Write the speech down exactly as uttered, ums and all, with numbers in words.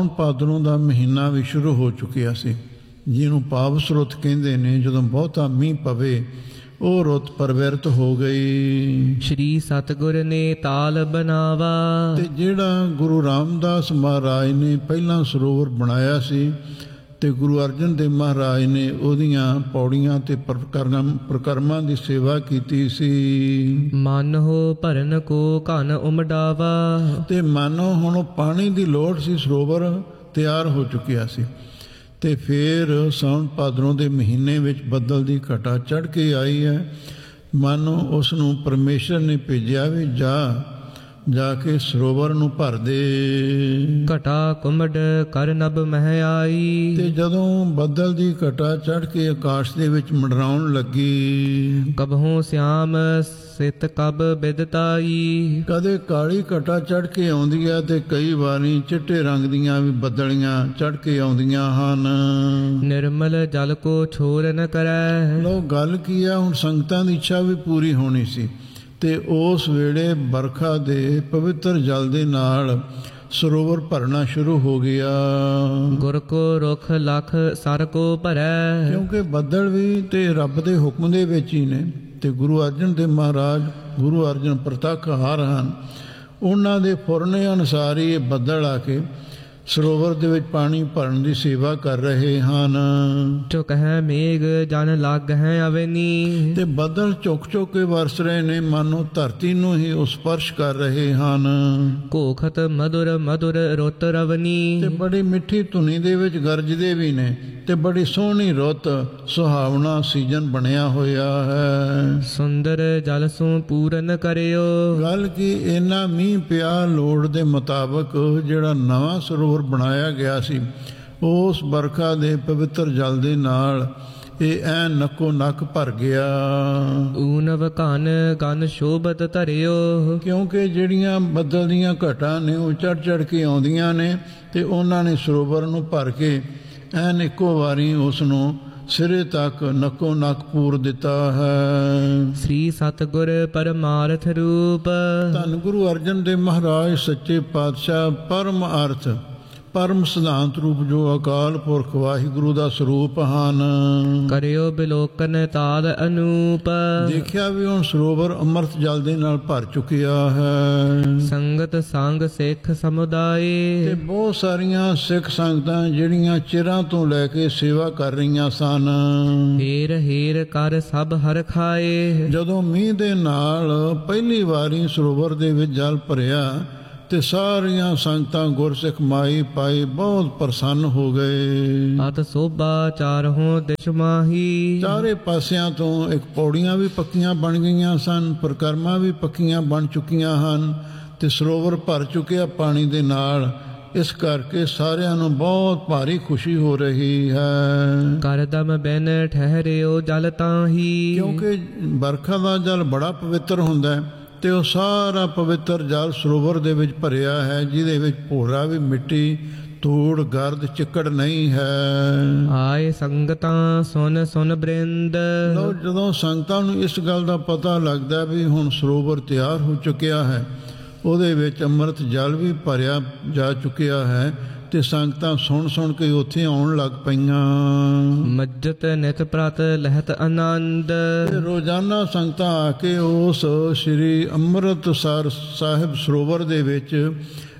ਭਾਦਰੋਂ ਦਾ ਮਹੀਨਾ ਵੀ ਸ਼ੁਰੂ ਹੋ ਚੁੱਕਿਆ ਸੀ, ਜਿਹਨੂੰ ਪਾਵਸ ਰੁੱਤ ਕਹਿੰਦੇ ਨੇ। ਜਦੋਂ ਬਹੁਤਾ ਮੀਂਹ ਪਵੇ ਉਹ ਰੁੱਤ ਪਰਵਿਰਤ ਹੋ ਗਈ। ਸ਼੍ਰੀ ਸਤਿਗੁਰ ਨੇ ਤਾਲ ਬਣਾਵਾ। ਤੇ ਜਿਹੜਾ ਗੁਰੂ ਰਾਮਦਾਸ ਮਹਾਰਾਜ ਨੇ ਪਹਿਲਾਂ ਸਰੋਵਰ ਬਣਾਇਆ ਸੀ ਤੇ ਗੁਰੂ ਅਰਜਨ ਦੇਵ ਮਹਾਰਾਜ ਨੇ ਉਹਦੀਆਂ ਪੌੜੀਆਂ ਤੇ ਪ੍ਰਕਰਮ ਪ੍ਰਕਰਮਾਂ ਦੀ ਸੇਵਾ ਕੀਤੀ ਸੀ। ਮਨ ਹੋ ਭਰਨ ਕੋ ਘਨ ਉਮਡਾਵਾ। ਤੇ ਮਾਨੋ ਹੁਣ ਉਹ ਪਾਣੀ ਦੀ ਲੋੜ ਸੀ, ਸਰੋਵਰ ਤਿਆਰ ਹੋ ਚੁੱਕਿਆ ਸੀ। ਤੇ ਫਿਰ ਸਾਉਣ ਭਾਦਰੋਂ ਦੇ ਮਹੀਨੇ ਵਿੱਚ ਬੱਦਲ ਦੀ ਘਟਾ ਚੜ੍ਹ ਕੇ ਆਈ ਹੈ। ਮਾਨੋ ਉਸ ਨੂੰ ਪਰਮੇਸ਼ਰ ਨੇ ਭੇਜਿਆ ਵੀ ਜਾ ਜਾ ਕੇ ਸਰੋਵਰ ਨੂੰ ਭਰ ਦੇ। ਘਟਾ ਕੁਮੜ ਕਰ ਨਭ ਮਹਿ ਆਈ। ਤੇ ਜਦੋਂ ਬੱਦਲ ਦੀ ਘਟਾ ਚੜ੍ਹ ਕੇ ਆਕਾਸ਼ ਦੇ ਵਿੱਚ ਮੰਡਰਾਉਣ ਲੱਗੀ, ਕਬਹੂ ਸਿਆਮ ਸਿਤ ਕਬ ਬਿਦਤਾਈ। ਕਦੇ ਕਾਲੀ ਘਟਾ ਚੜ੍ਹ ਕੇ ਆਉਂਦੀ ਹੈ ਤੇ ਕਈ ਵਾਰੀ ਚਿੱਟੇ ਰੰਗ ਦੀਆਂ ਵੀ ਬੱਦਲੀਆਂ ਚੜ੍ਹ ਕੇ ਆਉਂਦੀਆਂ ਹਨ। ਨਿਰਮਲ ਜਲ ਕੋ ਛੋਰ ਨ ਕਰੈ। ਲੋ ਗੱਲ ਕੀ ਆ, ਹੁਣ ਸੰਗਤਾਂ ਦੀ ਇੱਛਾ ਵੀ ਪੂਰੀ ਹੋਣੀ ਸੀ ਤੇ ਉਸ ਵੇਲੇ ਬਰਖਾ ਦੇ ਪਵਿੱਤਰ ਜਲ ਦੇ ਨਾਲ ਸਰੋਵਰ ਭਰਨਾ ਸ਼ੁਰੂ ਹੋ ਗਿਆ। ਗੁਰ ਕੋ ਰੁਖ ਲਖ ਸਰ ਕੋ ਭਰੈ। ਕਿਉਂਕਿ ਬੱਦਲ ਵੀ ਤੇ ਰੱਬ ਦੇ ਹੁਕਮ ਦੇ ਵਿੱਚ ਹੀ ਨੇ ਤੇ ਗੁਰੂ ਅਰਜਨ ਦੇਵ ਮਹਾਰਾਜ ਗੁਰੂ ਅਰਜਨ ਪ੍ਰਤੱਖ ਹਾਰ ਹਨ। ਉਹਨਾਂ ਦੇ ਫੁਰਨੇ ਅਨੁਸਾਰ ਹੀ ਇਹ ਬੱਦਲ ਆ ਕੇ ਸਰੋਵਰ ਦੇ ਵਿੱਚ ਪਾਣੀ ਭਰਨ ਦੀ ਸੇਵਾ ਕਰ ਰਹੇ ਹਨ। ਝੁਕ ਹੈ ਮੇਘ ਜਨ ਲੱਗ ਹੈ ਅਵਨੀ। ਤੇ ਬੱਦਲ ਝੁਕ ਝੁਕ ਕੇ ਵਰਸ ਰਹੇ ਨੇ, ਮਾਨੋ ਧਰਤੀ ਨੂੰ ਹੀ ਉਹ ਸਪਰਸ਼ ਕਰ ਰਹੇ ਹਨ। ਘੋਖਤ ਮਧੁਰ ਮਧੁਰ ਰੁੱਤ ਰਵਨੀ। ਤੇ ਬੜੀ ਮਿੱਠੀ ਧੁਨੀ ਦੇ ਵਿੱਚ ਗਰਜਦੇ ਵੀ ਨੇ ਤੇ ਬੜੀ ਸੋਹਣੀ ਰੁੱਤ ਸੁਹਾਵਣਾ ਸੀਜ਼ਨ ਬਣਿਆ ਹੋਇਆ ਹੈ। ਸੁੰਦਰ ਜਲ ਸੋ ਪੂਰਨ ਕਰਿਓ। ਗੱਲ ਕੀ ਇੰਨਾ ਮੀਂਹ ਪਿਆ ਲੋੜ ਦੇ ਮੁਤਾਬਕ। ਜਿਹੜਾ ਨਵਾਂ ਸਰੋਵਰ ਬਣਾਇਆ ਗਿਆ ਸੀ ਉਸ ਬਰਖਾ ਦੇ ਪਵਿੱਤਰ ਜਲ ਦੇ ਨਾਲ ਇਹ ਐ ਨੱਕੋ ਨੱਕ ਭਰ ਗਿਆ। ਊਨਵ ਘਨ ਗਨ ਸ਼ੋਭਤ ਧਰਿਓ। ਕਿਉਂਕਿ ਜਿਹੜੀਆਂ ਬੱਦਲ ਦੀਆਂ ਘਟਾਂ ਨੇ ਉਹ ਚੜ ਚੜ ਕੇ ਆਉਂਦੀਆਂ ਨੇ ਤੇ ਉਹਨਾਂ ਨੇ ਸਰੋਵਰ ਨੂੰ ਭਰ ਕੇ ਐਨ ਇੱਕੋ ਵਾਰੀ ਉਸ ਨੂੰ ਸਿਰੇ ਤੱਕ ਨੱਕੋ ਨੱਕ ਪੂਰ ਦਿੱਤਾ ਹੈ। ਸ੍ਰੀ ਸਤਿਗੁਰ ਪਰਮਾਰਥ ਰੂਪ। ਧੰਨ ਗੁਰੂ ਅਰਜਨ ਦੇਵ ਮਹਾਰਾਜ ਸੱਚੇ ਪਾਤਸ਼ਾਹ ਪਰਮ ਅਰਥ ਪਰਮ ਸਿਧਾਂਤ ਰੂਪ ਜੋ ਅਕਾਲ ਪੁਰਖ ਵਾਹਿਗੁਰੂ ਦਾ ਸਰੂਪ ਹਨ। ਕਰਿਓ ਬਿਲੋਕਨ ਤਾਲ ਅਨੂਪ। ਦੇਖਿਆ ਵੀ ਹੁਣ ਸਰੋਵਰ ਅੰਮ੍ਰਿਤ ਜਲ ਦੇ ਨਾਲ ਭਰ ਚੁੱਕਿਆ ਹੈ। ਸੰਗਤ ਸੰਗ ਸਿੱਖ ਸਮੁਦਾਏ। ਤੇ ਬਹੁਤ ਸਾਰੀਆਂ ਸਿੱਖ ਸੰਗਤਾਂ ਜਿਹੜੀਆਂ ਚਿਰਾਂ ਤੋਂ ਲੈ ਕੇ ਸੇਵਾ ਕਰ ਰਹੀਆਂ ਸਨ। ਹੀਰ ਹੀਰ ਕਰ ਸਭ ਹਰ ਖਾਏ। ਜਦੋਂ ਮੀਂਹ ਦੇ ਨਾਲ ਪਹਿਲੀ ਵਾਰੀ ਸਰੋਵਰ ਦੇ ਵਿੱਚ ਜਲ ਭਰਿਆ ਤੇ ਸਾਰੀਆਂ ਸੰਗਤਾਂ ਗੁਰਸਿੱਖ ਮਾਈ ਪਾਈ ਬਹੁਤ ਪ੍ਰਸੰਨ ਹੋ ਗਏ। ਅਤ ਸੋਭਾ ਚਾਰਹੋਂ ਦਿਸ਼ ਮਾਹੀ। ਚਾਰੇ ਪਾਸਿਆਂ ਤੋਂ ਇੱਕ ਪੌੜੀਆਂ ਵੀ ਪੱਕੀਆਂ ਬਣ ਗਈਆਂ ਸਨ, ਪ੍ਰਕਰਮਾਂ ਵੀ ਪੱਕੀਆਂ ਬਣ ਚੁੱਕੀਆਂ ਹਨ ਤੇ ਸਰੋਵਰ ਭਰ ਚੁੱਕਿਆ ਪਾਣੀ ਦੇ ਨਾਲ। ਇਸ ਕਰਕੇ ਸਾਰਿਆਂ ਨੂੰ ਬਹੁਤ ਭਾਰੀ ਖੁਸ਼ੀ ਹੋ ਰਹੀ ਹੈ। ਕਰਦਮ ਬਿਨ ਠਹਿਰਿਓ ਜਲ ਤਾਹੀ। ਕਿਉਂਕਿ ਬਰਖਾ ਦਾ ਜਲ ਬੜਾ ਪਵਿੱਤਰ ਹੁੰਦਾ ਹੈ ਤੇ ਉਹ ਸਾਰਾ ਪਵਿੱਤਰ ਜਲ ਸਰੋਵਰ ਦੇ ਵਿੱਚ ਭਰਿਆ ਹੈ, ਜਿਹਦੇ ਵਿੱਚ ਭੋਰਾ ਵੀ ਮਿੱਟੀ ਧੂੜ ਗਰਦ ਚਿੱਕੜ ਨਹੀਂ ਹੈ। ਆਏ ਸੰਗਤਾਂ ਸੁਨ ਸੁਨ ਬ੍ਰਿੰਦ। ਲਓ ਜਦੋਂ ਸੰਗਤਾਂ ਨੂੰ ਇਸ ਗੱਲ ਦਾ ਪਤਾ ਲੱਗਦਾ ਵੀ ਹੁਣ ਸਰੋਵਰ ਤਿਆਰ ਹੋ ਚੁੱਕਿਆ ਹੈ, ਉਹਦੇ ਵਿੱਚ ਅੰਮ੍ਰਿਤ ਜਲ ਵੀ ਭਰਿਆ ਜਾ ਚੁੱਕਿਆ ਹੈ ਤੇ ਸੰਗਤਾਂ ਸੁਣ ਸੁਣ ਕੇ ਉੱਥੇ ਆਉਣ ਲੱਗ ਪਈਆਂ। ਮੱਜਤ ਨਿਤ ਪ੍ਰਤ ਲਹਿਤ ਆਨੰਦ। ਰੋਜ਼ਾਨਾ ਸੰਗਤਾਂ ਆ ਕੇ ਉਸ ਸ਼੍ਰੀ ਅੰਮ੍ਰਿਤਸਰ ਸਾਹਿਬ ਸਰੋਵਰ ਦੇ ਵਿੱਚ